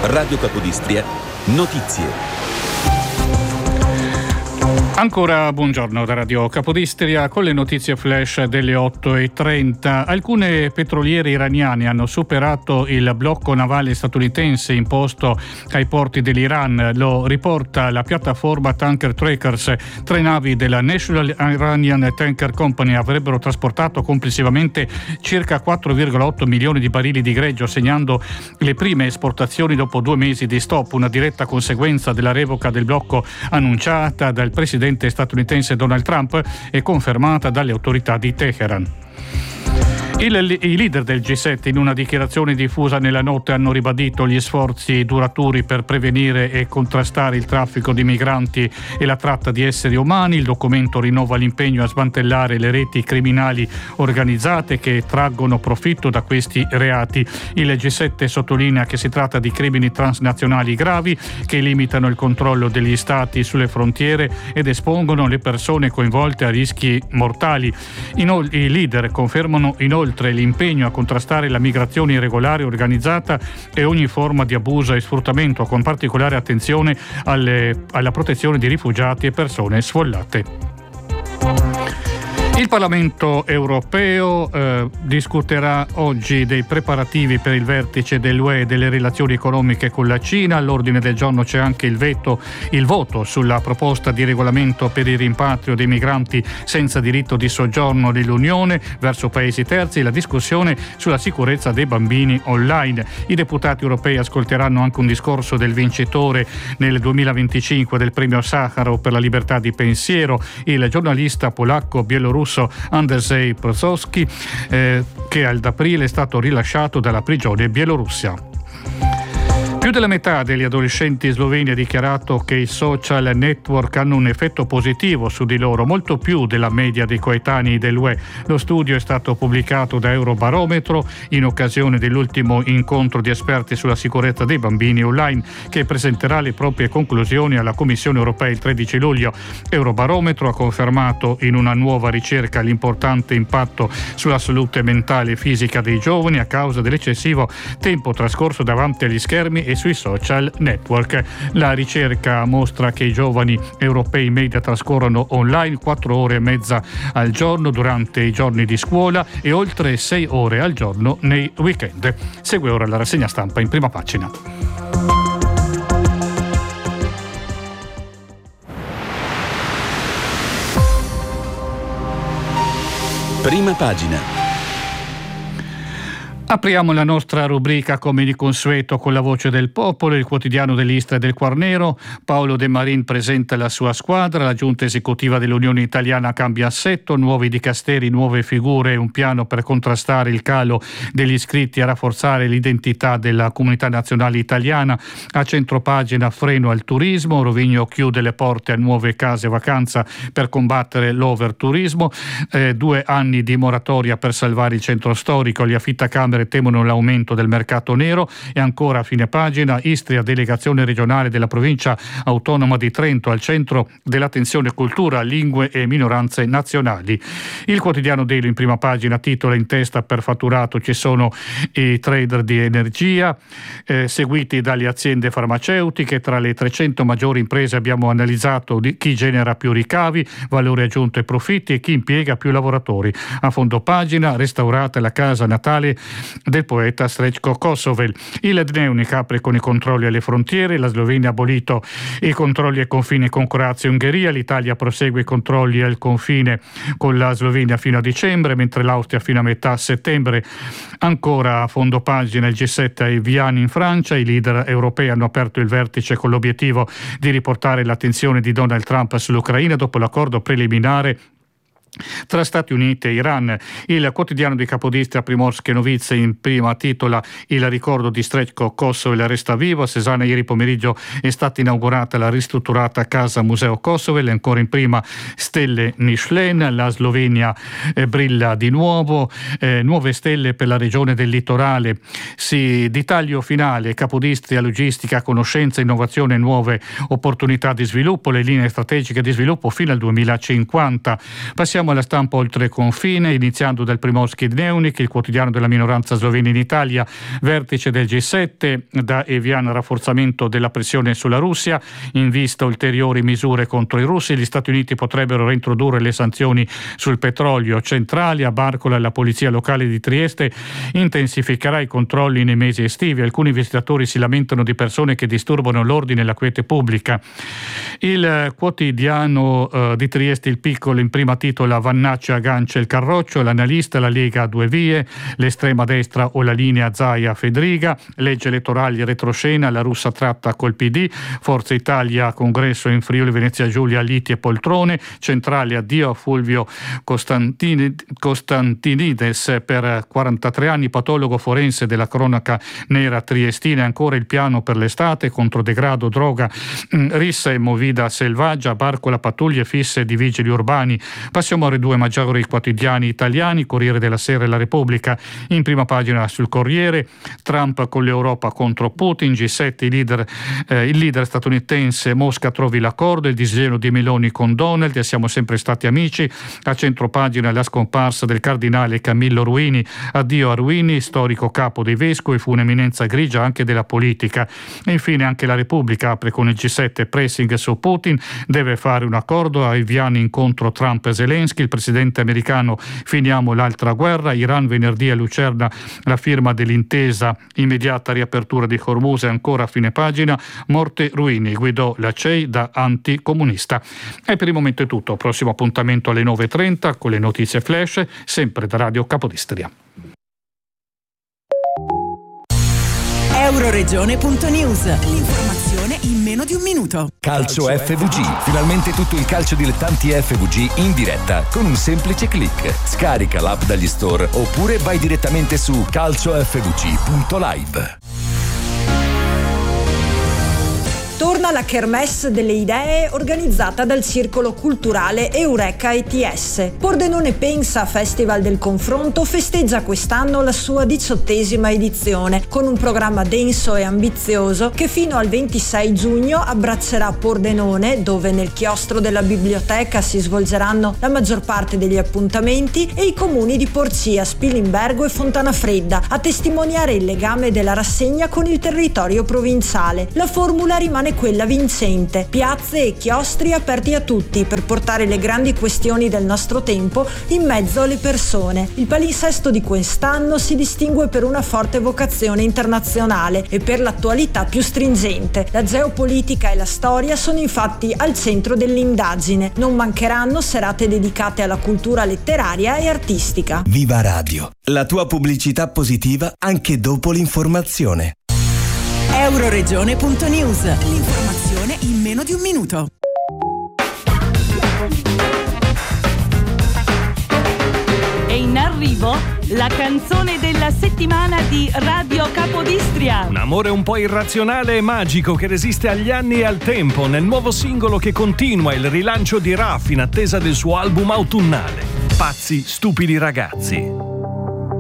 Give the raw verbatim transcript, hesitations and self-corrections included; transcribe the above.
Radio Capodistria, notizie. Ancora buongiorno da Radio Capodistria con le notizie flash delle otto e trenta. Alcune petroliere iraniane hanno superato il blocco navale statunitense imposto ai porti dell'Iran. Lo riporta la piattaforma Tanker Trackers. Tre navi della National Iranian Tanker Company avrebbero trasportato complessivamente circa quattro virgola otto milioni di barili di greggio, segnando le prime esportazioni dopo due mesi di stop, una diretta conseguenza della revoca del blocco annunciata dal presidente statunitense Donald Trump e confermata dalle autorità di Teheran. Il, I leader del G sette in una dichiarazione diffusa nella notte hanno ribadito gli sforzi duraturi per prevenire e contrastare il traffico di migranti e la tratta di esseri umani. Il documento rinnova l'impegno a smantellare le reti criminali organizzate che traggono profitto da questi reati. Il G sette sottolinea che si tratta di crimini transnazionali gravi che limitano il controllo degli stati sulle frontiere ed espongono le persone coinvolte a rischi mortali. Inol- I leader confermano inoltre l'impegno a contrastare la migrazione irregolare organizzata e ogni forma di abuso e sfruttamento, con particolare attenzione alle, alla protezione di rifugiati e persone sfollate. Il Parlamento europeo eh, discuterà oggi dei preparativi per il vertice dell'U E e delle relazioni economiche con la Cina. All'ordine del giorno c'è anche il veto, il voto sulla proposta di regolamento per il rimpatrio dei migranti senza diritto di soggiorno dell'Unione verso paesi terzi e la discussione sulla sicurezza dei bambini online. I deputati europei ascolteranno anche un discorso del vincitore nel duemilaventicinque del premio Sakharov per la libertà di pensiero, il giornalista polacco-bielorusso Andrzej Prozowski, eh, che ad aprile è stato rilasciato dalla prigione bielorussia. Più della metà degli adolescenti sloveni ha dichiarato che i social network hanno un effetto positivo su di loro, molto più della media dei coetanei dell'U E. Lo studio è stato pubblicato da Eurobarometro in occasione dell'ultimo incontro di esperti sulla sicurezza dei bambini online, che presenterà le proprie conclusioni alla Commissione europea il tredici luglio. Eurobarometro ha confermato in una nuova ricerca l'importante impatto sulla salute mentale e fisica dei giovani a causa dell'eccessivo tempo trascorso davanti agli schermi e sui social network. La ricerca mostra che i giovani europei in media trascorrono online quattro ore e mezza al giorno durante i giorni di scuola e oltre sei ore al giorno nei weekend. Segue ora la rassegna stampa in prima pagina. Prima pagina. Apriamo la nostra rubrica come di consueto con la Voce del Popolo, il quotidiano dell'Istra e del Quarnero. Paolo De Marin presenta la sua squadra, la giunta esecutiva dell'Unione Italiana cambia assetto, nuovi dicasteri, nuove figure e un piano per contrastare il calo degli iscritti e rafforzare l'identità della comunità nazionale italiana. A centropagina freno al turismo, Rovigno chiude le porte a nuove case vacanza per combattere l'overturismo, eh, due anni di moratoria per salvare il centro storico, gli affittacamere temono l'aumento del mercato nero. E ancora a fine pagina, Istria, delegazione regionale della provincia autonoma di Trento al centro dell'attenzione cultura, lingue e minoranze nazionali. Il quotidiano Daily in prima pagina titola: in testa per fatturato ci sono i trader di energia, eh, seguiti dalle aziende farmaceutiche. Tra le trecento maggiori imprese abbiamo analizzato di chi genera più ricavi, valore aggiunto e profitti e chi impiega più lavoratori. A fondo pagina, restaurata la casa natale del poeta Srećko Kosovel. Il Dnevnik apre con i controlli alle frontiere, la Slovenia ha abolito i controlli ai confini con Croazia e Ungheria, l'Italia prosegue i controlli al confine con la Slovenia fino a dicembre, mentre l'Austria fino a metà settembre. Ancora a fondo pagina, il G sette ai Viani in Francia, i leader europei hanno aperto il vertice con l'obiettivo di riportare l'attenzione di Donald Trump sull'Ucraina dopo l'accordo preliminare tra Stati Uniti e Iran. Il quotidiano di Capodistria Primorske Novice in prima titola: il ricordo di Srećko Kosovel resta vivo. A Cesana ieri pomeriggio è stata inaugurata la ristrutturata casa museo Kosovel. Ancora in prima, stelle Michelin, la Slovenia eh, brilla di nuovo, eh, nuove stelle per la regione del litorale. Sì, di taglio finale, Capodistria, logistica, conoscenza, innovazione, nuove opportunità di sviluppo, le linee strategiche di sviluppo fino al duemilacinquanta. Passiamo Passiamo alla stampa oltre confine, iniziando dal Primorski Dnevnik, il quotidiano della minoranza slovena in Italia, vertice del G sette, da Evian rafforzamento della pressione sulla Russia, in vista ulteriori misure contro i russi, gli Stati Uniti potrebbero reintrodurre le sanzioni sul petrolio. Centralia, Barcola e la polizia locale di Trieste intensificherà i controlli nei mesi estivi, alcuni visitatori si lamentano di persone che disturbano l'ordine e la quiete pubblica. Il quotidiano uh, di Trieste, Il Piccolo, in prima titola Vannaccia aggancia il carroccio, l'analista, la Lega a due vie, l'estrema destra o la linea Zaia-Fedriga, legge elettorali retroscena, la russa tratta col P D, Forza Italia congresso in Friuli Venezia Giulia, liti e poltrone, Centrale addio a Fulvio Costantini, Costantinides per quarantatré anni, patologo forense della cronaca nera triestina, ancora il piano per l'estate contro degrado, droga, rissa e movida selvaggia, Barcola, pattuglie fisse di vigili urbani. Passiamo alle due maggiori quotidiani italiani, Corriere della Sera e La Repubblica, in prima pagina sul Corriere, Trump con l'Europa contro Putin, G sette, il leader, eh, il leader statunitense, Mosca trovi l'accordo, il disegno di Meloni con Donald, e siamo sempre stati amici. A centropagina la scomparsa del cardinale Camillo Ruini, addio a Ruini, storico capo dei vescovi, fu un'eminenza grigia anche della politica. E infine anche La Repubblica apre con il G sette, pressing su Putin, deve fare un accordo, a Evian incontro Trump e Zelensky, il presidente americano, finiamo l'altra guerra, Iran venerdì a Lucerna la firma dell'intesa, immediata riapertura di Hormuz, e ancora a fine pagina morte Ruini, guidò la C E I da anticomunista. E per il momento è tutto, prossimo appuntamento alle nove e trenta con le notizie flash, sempre da Radio Capodistria. Euroregione punto news, l'informazione in meno di un minuto. Calcio F V G, finalmente tutto il calcio dilettanti F V G in diretta con un semplice click. Scarica l'app dagli store oppure vai direttamente su calcio f v g punto live. Torna la Kermesse delle Idee organizzata dal Circolo Culturale Eureka E T S. Pordenone Pensa Festival del Confronto festeggia quest'anno la sua diciottesima edizione con un programma denso e ambizioso che fino al ventisei giugno abbraccerà Pordenone, dove nel chiostro della biblioteca si svolgeranno la maggior parte degli appuntamenti, e i comuni di Porcia, Spilimbergo e Fontanafredda, a testimoniare il legame della rassegna con il territorio provinciale. La formula rimane quella vincente: piazze e chiostri aperti a tutti per portare le grandi questioni del nostro tempo in mezzo alle persone. Il palinsesto di quest'anno si distingue per una forte vocazione internazionale e per l'attualità più stringente. La geopolitica e la storia sono infatti al centro dell'indagine. Non mancheranno serate dedicate alla cultura letteraria e artistica. Viva Radio, la tua pubblicità positiva anche dopo l'informazione. Euroregione punto news, l'informazione in meno di un minuto. È in arrivo la canzone della settimana di Radio Capodistria. Un amore un po' irrazionale e magico che resiste agli anni e al tempo nel nuovo singolo che continua il rilancio di Raf in attesa del suo album autunnale. Pazzi, stupidi ragazzi.